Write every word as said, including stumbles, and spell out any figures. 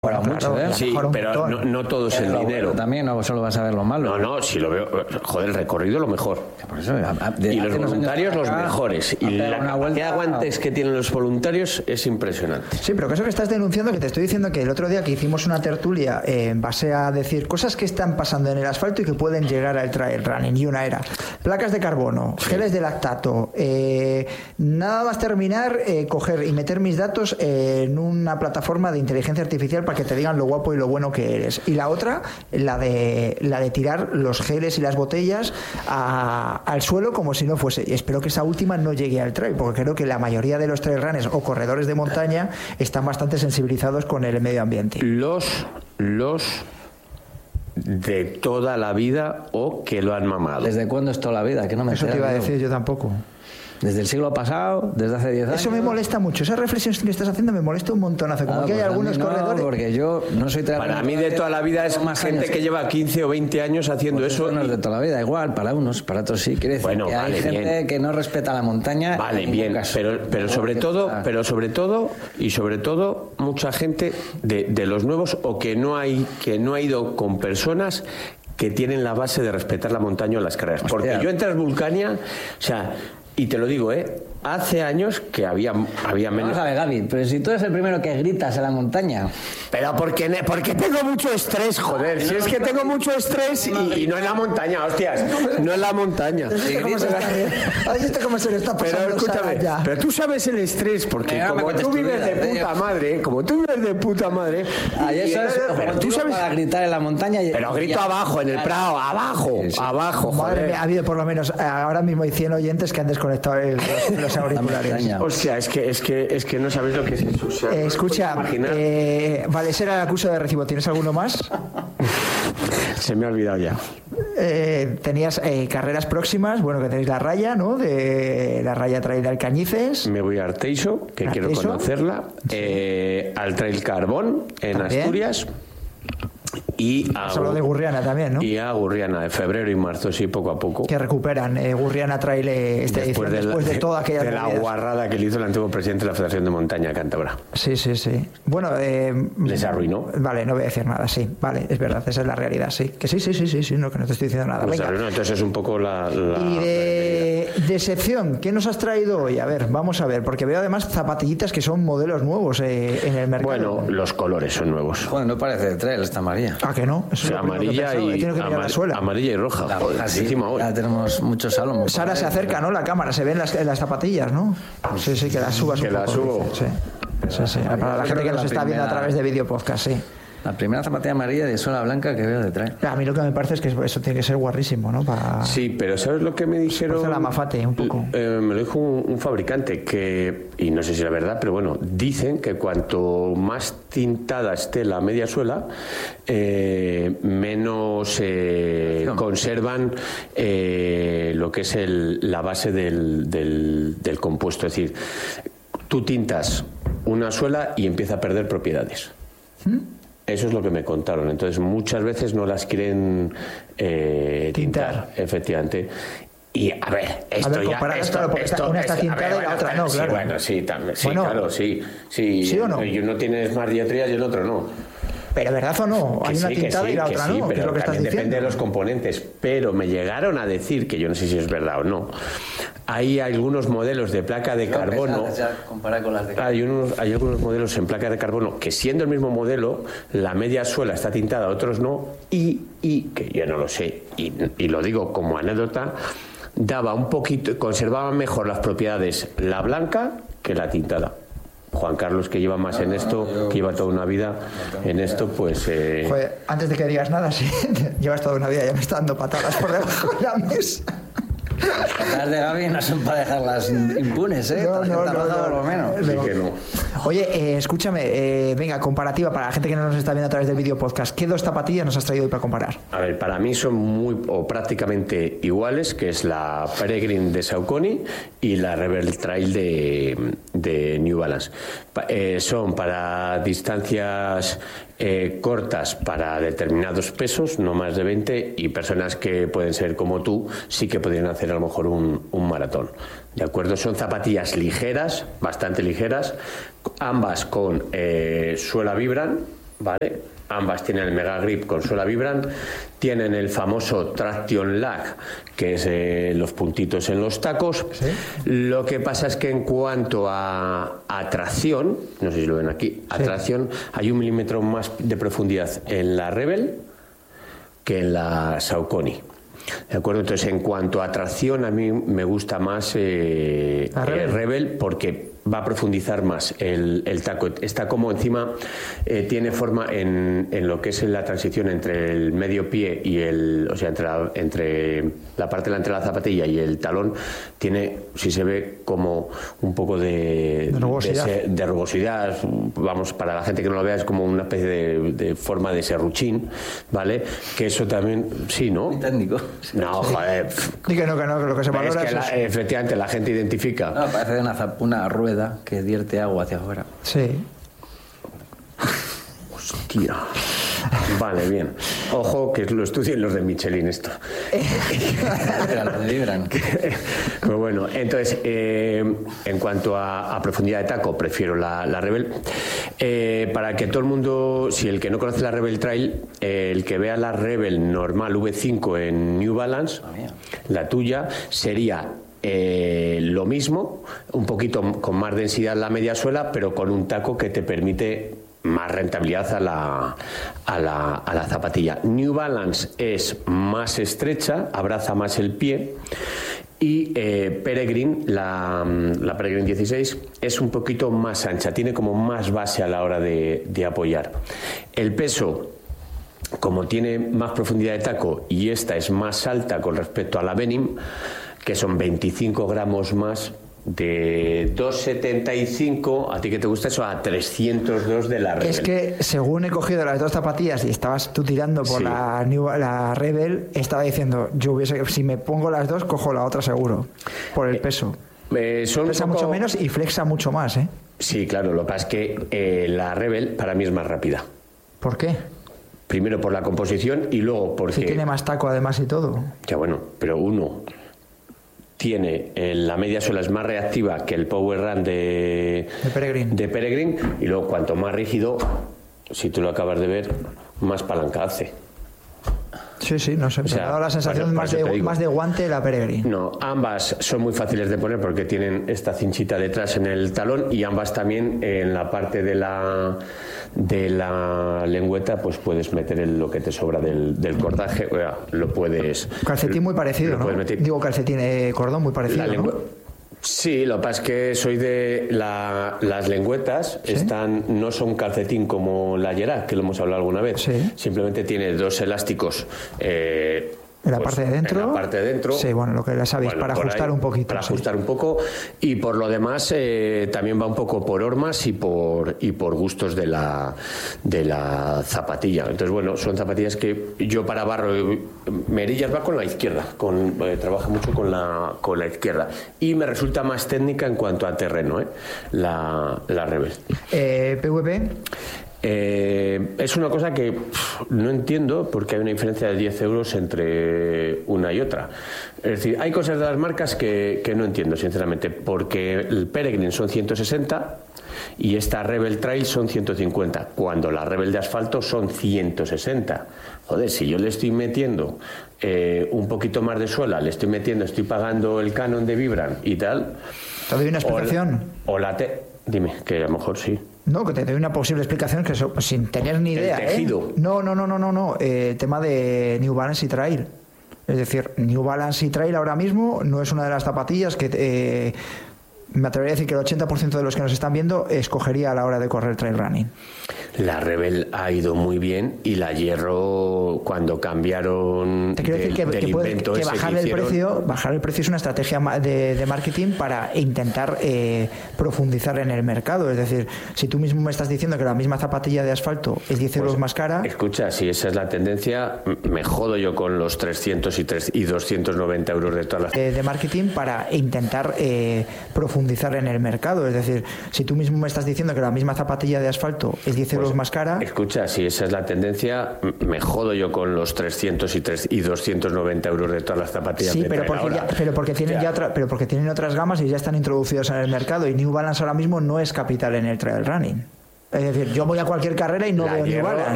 Bueno, mucho, claro, ¿eh? Sí, pero no, no todo es el dinero. Bueno, también no solo vas a ver lo malo. No, no, si lo veo, joder, el recorrido lo mejor. Por eso, a, de, y los voluntarios los mejores. Y la cantidad de aguantes que tienen los voluntarios es impresionante. Sí, pero que eso que estás denunciando, que te estoy diciendo que el otro día que hicimos una tertulia eh, en base a decir cosas que están pasando en el asfalto y que pueden llegar al trail running, y una era placas de carbono, sí. geles de lactato, eh, nada más terminar, eh, coger y meter mis datos eh, en una plataforma de inteligencia artificial para que te digan lo guapo y lo bueno que eres. Y la otra, la de la de tirar los geles y las botellas a, al suelo como si no fuese. Y espero que esa última no llegue al trail, porque creo que la mayoría de los trail runners o corredores de montaña están bastante sensibilizados con el medio ambiente. Los los de toda la vida o que lo han mamado. ¿Desde cuándo es toda la vida? Que no me Eso te iba a decir yo tampoco. Desde el siglo pasado, desde hace diez años. Eso me molesta mucho. Esa reflexión que estás haciendo me molesta un montonazo. Como ah, que hay pues algunos no, corredores. Porque yo no soy Para mí, de toda la vida es más gente que lleva quince o veinte años haciendo pues eso. No es de toda la vida, igual. Para unos, para otros sí. Quiere decir bueno, que vale, hay gente bien. que no respeta la montaña. Vale, bien. Caso. Pero, pero sobre todo, pasa. pero sobre todo, y sobre todo, mucha gente de, de los nuevos o que no hay, que no ha ido con personas que tienen la base de respetar la montaña o las carreras. Hostia. Porque yo entré a Vulcania, o sea, y te lo digo, ¿eh? Hace años que había, había menos... Vamos a ver, Gaby, pero si tú eres el primero que gritas en la montaña... Pero porque, porque tengo mucho estrés, joder. Si es que tengo mucho estrés y, y no en la montaña, hostias. No en la montaña. ¿Cómo se le está pasando? Pero escúchame, pero tú sabes el estrés, porque pero como tú vives de puta madre, como tú vives de puta madre... Ahí eso es, pero tú sabes... Para gritar en la montaña... Y, pero grito abajo, en el Prado, abajo, sí, sí. abajo, joder. Madre mía, ha habido por lo menos, ahora mismo hay cien oyentes que han desconectado el, los auriculares. O sea, es que, es que, es que no sabes lo que es eso. O sea, eh, escucha, eh, vale, ese era el acuso de recibo. ¿Tienes alguno más? Se me ha olvidado ya. Eh, tenías eh, carreras próximas, bueno, que tenéis la raya, ¿no? De la raya Trail de Alcañices. Me voy a Arteixo, que Arteixo. quiero conocerla. Sí. Eh, al Trail Carbón, en ¿También? Asturias. Y a, Solo de Gurriana también, ¿no? Y a Gurriana, de febrero y marzo, sí, poco a poco. Que recuperan eh, Gurriana Trail este después, edición, de, después de toda aquella... De la guarrada que le hizo el antiguo presidente de la Federación de Montaña Cántabra. Sí, sí, sí. Bueno... Eh, Les arruinó. Vale, no voy a decir nada, sí. Vale, es verdad, esa es la realidad, sí. Que sí, sí, sí, sí, sí no, que no te estoy diciendo nada. Les arruinó, entonces es un poco la... la y de, de sección, ¿qué nos has traído hoy? A ver, vamos a ver, porque veo además zapatillitas que son modelos nuevos eh, en el mercado. Bueno, los colores son nuevos. Bueno, no parece de trail esta amarilla. ¿Ah, que no? Eso o sea, amarilla y amar, amarilla y roja. La roja sí, ya tenemos muchos salomos. Sara se acerca, ¿no? La cámara, se ven las, las zapatillas, ¿no? Sí, sí, que las subas que un la poco. subo. Sí, sí, sí. Para la gente que nos está viendo a través de video podcast, sí. La primera zapatilla amarilla de suela blanca que veo de trail. A mí lo que me parece es que eso tiene que ser guarrísimo, ¿no? Para... Sí, pero ¿sabes lo que me dijeron? La Mafate, un poco. Eh, me lo dijo un, un fabricante que, y no sé si es la verdad, pero bueno, dicen que cuanto más tintada esté la media suela, eh, menos eh, conservan eh, lo que es el, la base del, del, del compuesto. Es decir, tú tintas una suela y empieza a perder propiedades. ¿Mm? Eso es lo que me contaron. Entonces, muchas veces no las quieren eh, tintar. tintar, efectivamente. Y a ver, esto a ver, ya. Esto, claro, esto, una está esto, tintada ver, bueno, y la otra no, sí, claro. Bueno, sí, también, sí bueno, claro, sí. Sí, ¿sí o no? Y uno tiene más diatrías y el otro no. Pero ¿verdad o no? Hay que una sí, tintada sí, y la otra sí, no, pero que es lo que estás también diciendo. Depende de los componentes. Pero me llegaron a decir, que yo no sé si es verdad o no, hay algunos modelos de placa de carbono. Comparar con las de hay, unos, hay algunos modelos en placa de carbono que, siendo el mismo modelo, la media suela está tintada, otros no, y, y que yo no lo sé, y, y lo digo como anécdota, daba un poquito, conservaba mejor las propiedades la blanca que la tintada. Juan Carlos, que lleva más en esto, que lleva toda una vida en esto, pues... Eh... Joder, antes de que digas nada, sí, llevas toda una vida, ya me está dando patadas por debajo de la mesa. Las de Gaby no son para dejarlas impunes, ¿eh? No, no, no, no, por lo menos. Sí que no. Oye, eh, escúchame, eh, venga, comparativa para la gente que no nos está viendo a través del vídeo podcast. ¿Qué dos zapatillas nos has traído hoy para comparar? A ver, para mí son muy o prácticamente iguales, que es la Peregrine de Saucony y la Rebel Trail de, de New Balance. Pa, eh, son para distancias eh, cortas para determinados pesos, no más de veinte, y personas que pueden ser como tú, sí que podrían hacer a lo mejor un, un maratón. ¿De acuerdo? Son zapatillas ligeras, bastante ligeras, ambas con eh, suela Vibram, ¿vale? Ambas tienen el Mega Grip con suela Vibram, tienen el famoso Traction Lag, que es eh, los puntitos en los tacos. ¿Sí? Lo que pasa es que en cuanto a, a tracción, no sé si lo ven aquí, a Sí. tracción, hay un milímetro más de profundidad en la Rebel que en la Saucony. ¿De acuerdo? Entonces, en cuanto a tracción, a mí me gusta más eh, ¿La Rebel? eh, Rebel porque va a profundizar más el, el taco. Está como encima, eh, tiene forma en, en lo que es la transición entre el medio pie y el, o sea, entre la, entre la parte delante de la zapatilla y el talón, tiene, si se ve, como un poco de, De rugosidad. de, de rugosidad. Vamos, para la gente que no lo vea, es como una especie de, de forma de serruchín, ¿vale? Que eso también, sí, ¿no? Muy técnico. No, joder. Y que no, que no, que lo que se Pero es valora que es la- eso. efectivamente la gente identifica. No, parece una, zap- una rueda que vierte agua hacia afuera. Sí. Hostia. Vale, bien. Ojo que lo estudien los de Michelin esto. Era lo de Vibram. Pues bueno, entonces, eh, en cuanto a, a profundidad de taco, prefiero la, la Rebel. Eh, para que todo el mundo, si el que no conoce la Rebel Trail, eh, el que vea la Rebel normal V cinco en New Balance, Ah, mía. la tuya sería eh, lo mismo, un poquito con más densidad en la media suela, pero con un taco que te permite más rentabilidad a la, a la, a la zapatilla. New Balance es más estrecha, abraza más el pie, y eh, Peregrine, la, la Peregrine dieciséis, es un poquito más ancha, tiene como más base a la hora de, de apoyar. El peso, como tiene más profundidad de taco y esta es más alta con respecto a la Venim, que son veinticinco gramos más, de doscientos setenta y cinco, a ti que te gusta eso, a trescientos dos de la Rebel. Es que según he cogido las dos zapatillas y estabas tú tirando por Sí. la, New, la Rebel, estaba diciendo, yo hubiese, si me pongo las dos, cojo la otra seguro, por el peso. Eh, son un Pesa poco- mucho menos y flexa mucho más, ¿eh? Sí, claro, lo que pasa es que eh, la Rebel para mí es más rápida. ¿Por qué? Primero por la composición y luego porque... Si tiene más taco además y todo. Ya bueno, pero uno tiene eh, la media suela es más reactiva que el Power Run de, De Peregrine. de Peregrine, y luego cuanto más rígido, si tú lo acabas de ver, más palanca hace. Sí, sí, no sé. O sea, me ha dado la sensación por- por más, eso te de, digo. más de guante la Peregrine. No, ambas son muy fáciles de poner porque tienen esta cinchita detrás en el talón, y ambas también en la parte de la de la lengüeta pues puedes meter el- lo que te sobra del, del cortaje, o sea, lo puedes... Calcetín muy parecido, lo ¿no? puedes meter. Digo calcetín, eh, cordón muy parecido, La ¿no? lengua- Sí, lo que pasa es que soy de la- las lengüetas, ¿Sí? están, no son calcetín como la Gerard, que lo hemos hablado alguna vez. Sí. Simplemente tiene dos elásticos. eh, En la pues, parte de dentro. En la parte de dentro. Sí, bueno, lo que ya sabéis, Bueno, para por ajustar ahí, un poquito. Para sí. ajustar un poco. Y por lo demás, eh, también va un poco por hormas y por, y por gustos de la, de la zapatilla. Entonces, bueno, son zapatillas que yo para barro, eh, Merillas va con la izquierda, con, eh, trabaja mucho con la, con la izquierda. Y me resulta más técnica en cuanto a terreno, ¿eh? la, la Rebel. Eh, P V P, Eh, es una cosa que pff, no entiendo, porque hay una diferencia de diez euros entre una y otra. Es decir, hay cosas de las marcas que, que no entiendo, sinceramente, porque el Peregrine son ciento sesenta y esta Rebel Trail son ciento cincuenta, cuando la Rebel de asfalto son ciento sesenta. Joder, si yo le estoy metiendo eh, un poquito más de suela, le estoy metiendo, estoy pagando el Canon de Vibram y tal. te doy una explicación. O la, o la te- Dime, que a lo mejor sí. No, que te doy una posible explicación que eso, pues, sin tener ni El idea. tejido. ¿eh? No, no, no, no, no, no. Eh, tema de New Balance y Trail. Es decir, New Balance y Trail ahora mismo no es una de las zapatillas que eh, me atrevería a decir que el ochenta por ciento de los que nos están viendo escogería a la hora de correr trail running. La Rebel ha ido muy bien, y la Hierro, cuando cambiaron Te quiero del, decir que, del que, puede- invento que ese bajar que el hicieron, precio, bajar el precio es una estrategia ma- de, de marketing para intentar eh, profundizar en el mercado. Es decir, si tú mismo me estás diciendo que la misma zapatilla de asfalto es diez euros más cara, Escucha, si esa es la tendencia, m- me jodo yo con los trescientos y, tres- y doscientos noventa euros de todas las... eh, de marketing para intentar eh, profundizar en el mercado. Es decir, si tú mismo me estás diciendo que la misma zapatilla de asfalto es diez euros más cara, Escucha, si esa es la tendencia, m- me jodo yo con los trescientos y, tres- y doscientos noventa euros de todas las zapatillas sí, de pero trail porque, ahora. ya, pero porque tienen Ya. ya otra, pero porque tienen otras gamas y ya están introducidos en el mercado, y New Balance ahora mismo no es capital en el trail running. Es decir, yo voy a cualquier carrera y no La veo New hierro, Balance.